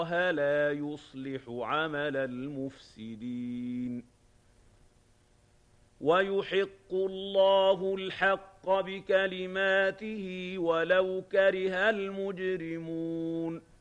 اللَّهَ لَا يُصْلِحُ عَمَلَ الْمُفْسِدِينَ وَيُحِقُّ اللَّهُ الْحَقَّ بِكَلِمَاتِهِ وَلَوْ كَرِهَ الْمُجْرِمُونَ